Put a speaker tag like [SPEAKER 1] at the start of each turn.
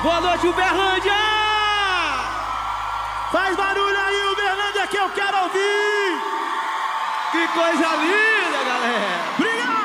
[SPEAKER 1] Boa noite, Uberlândia!
[SPEAKER 2] Faz barulho aí, Uberlândia, que eu quero ouvir!
[SPEAKER 1] Que coisa linda, galera!
[SPEAKER 2] Obrigado!